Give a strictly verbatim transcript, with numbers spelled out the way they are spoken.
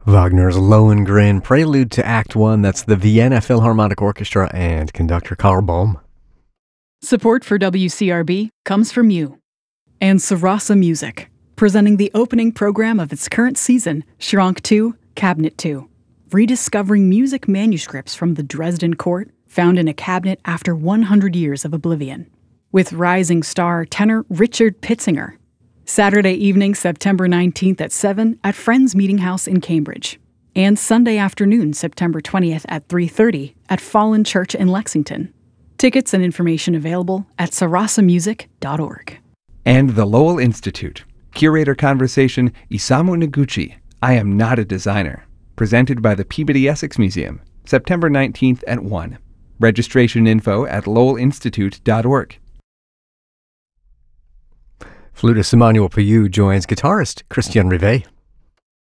Wagner's Lohengrin Prelude to Act One. That's the Vienna Philharmonic Orchestra and conductor Karl Bohm. Support for W C R B comes from you. And Sarasa Music, presenting the opening program of its current season, Schrank two, Cabinet two. Rediscovering music manuscripts from the Dresden court found in a cabinet after one hundred years of oblivion. With rising star tenor Richard Pitzinger. Saturday evening, September nineteenth at seven at Friends Meeting House in Cambridge. And Sunday afternoon, September twentieth at three thirty at Fallen Church in Lexington. Tickets and information available at sarasa music dot org. And the Lowell Institute. Curator Conversation Isamu Noguchi, I Am Not a Designer. Presented by the Peabody Essex Museum, September nineteenth at one. Registration info at lowell institute dot org. Flutist Emmanuel Payou joins guitarist Christian Rivet.